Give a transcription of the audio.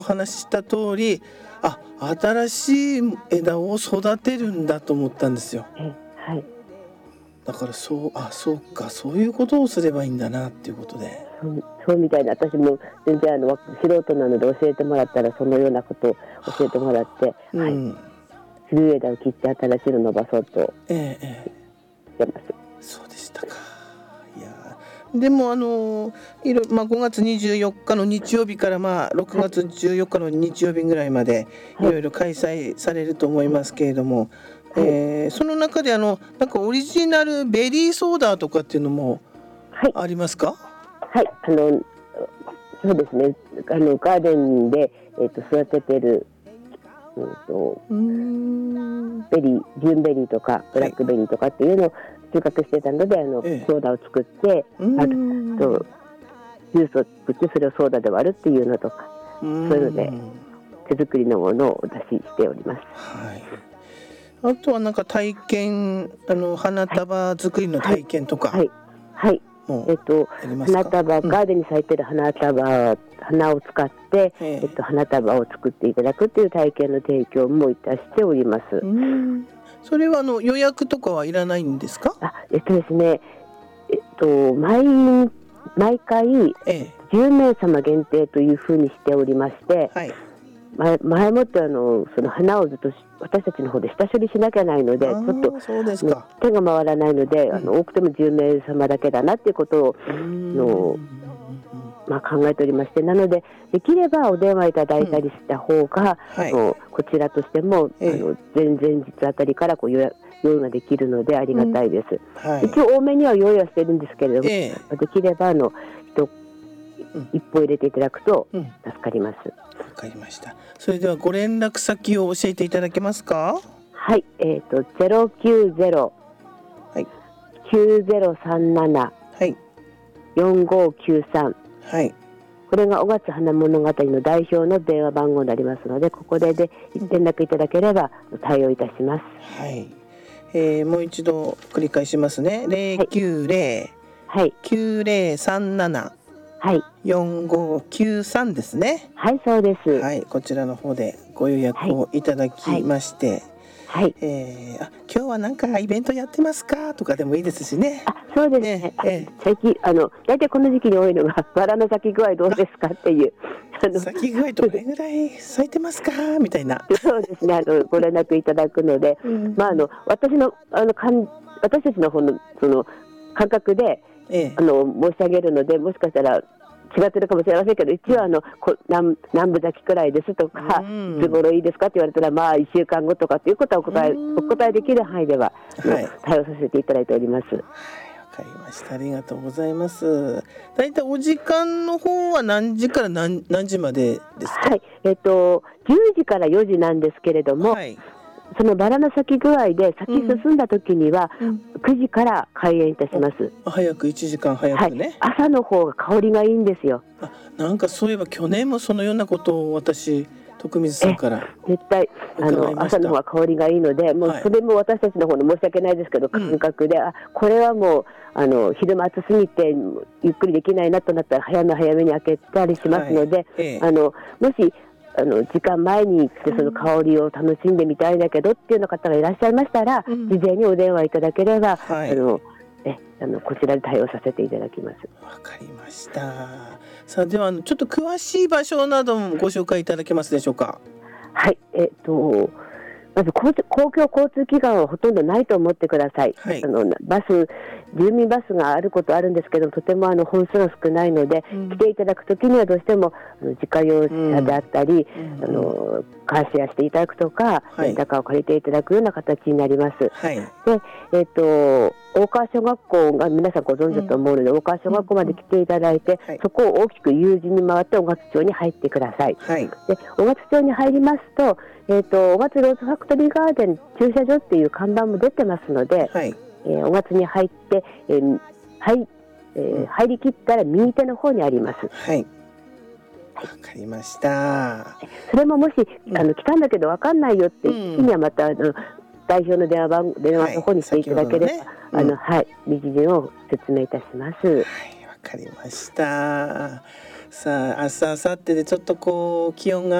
お話しした通り、新しい枝を育てるんだと思ったんですよ。 はい。 だからそうか、そういうことをすればいいんだなっていうことで。 そうみたいな、私も全然素人なので教えてもらったらそのようなことを教えてもらって、はい、古い枝を切って新しいの伸ばそうとしてます。 そうでしたか。いやでも5月24日の日曜日から6月14日の日曜日ぐらいまでいろいろ開催されると思いますけれども、その中でなんかオリジナルベリーソーダとかっていうのもありますか？ はい、そうですね。ガーデンで、育ててる、ベリー、ジューンベリーとかブラックベリーとかっていうのを収穫してたので、ソーダを作って、ジュースを作ってそれをソーダで割るっていうのとか、そういうので手作りのものをお出ししております。 はい。あとはなんか体験、花束作りの体験とか。 はい。はい。花束、ガーデンに咲いてる花を使って、花束を作っていただくという体験の提供もいたしております。 それは予約とかはいらないんですか？ ですね、毎回10名様限定というふうにしておりまして、前もってその花をずっと私たちの方で下処理しなきゃないので、ちょっと手が回らないので、多くても10名様だけだなっていうことを考えておりまして、なのでできればお電話いただいたりした方が、こちらとしても前々日あたりから用意ができるのでありがたいです。一応多めには用意はしてるんですけれども、できれば一歩入れていただくと助かります。 わかりました。それではご連絡先を教えていただけますか？ はい、090、9037、4593、これが5月花物語の代表の電話番号になりますので、ここで連絡いただければ対応いたします。 はい。もう一度繰り返しますね。090、9037、4593ですね。 はい、そうです。 はい、こちらの方でご予約をいただきまして、今日はなんかイベントやってますかとかでもいいですしね。 そうですね。最近大体この時期に多いのがバラの咲き具合どうですかっていう。 咲き具合どれぐらい咲いてますかみたいな。 そうですね。ご連絡いただくので、私たちの方のその感覚で申し上げるので、もしかしたら違ってるかもしれませんけど、一応南部咲きくらいですとか、いつ頃いいですかって言われたら1週間後とかっていうことはお答えできる範囲では対応させていただいております。 わかりました。ありがとうございます。だいたいお時間の方は何時から何時までですか？ 10時から4時なんですけれども、そのバラの咲き具合で咲き進んだ時には9時から開園いたします。 早く1時間早くね。 朝の方が香りがいいんですよ。 なんかそういえば去年もそのようなことを私徳水さんから絶対朝の方が香りがいいので、もうそれも私たちの方の申し訳ないですけど感覚で、これはもう昼間暑すぎてゆっくりできないなとなったら早めに開けたりしますので、もし時間前に行ってその香りを楽しんでみたいんだけどっていうような方がいらっしゃいましたら、事前にお電話いただければ、こちらで対応させていただきます。 わかりました。さあではちょっと詳しい場所などもご紹介いただけますでしょうか？ はい、まず公共交通機関はほとんどないと思ってください。住民バスがあることあるんですけど、とても本数が少ないので、来ていただくときにはどうしても自家用車であったり、カーシェアしていただくとか、レンタカーを借りていただくような形になります。で、大川小学校が皆さんご存知だと思うので、大川小学校まで来ていただいて、そこを大きく U 字に回って小勝町に入ってください。で、小勝町に入りますと、小勝ローズファクトリーガーデン駐車場っていう看板も出てますので、小勝に入って、入りきったら右手の方にあります。 わかりました。 それももし来たんだけど分かんないよって日にはまた代表の電話の方にしていただければ、日時を説明いたします。 わかりました。 さあ明日明後日でちょっとこう気温が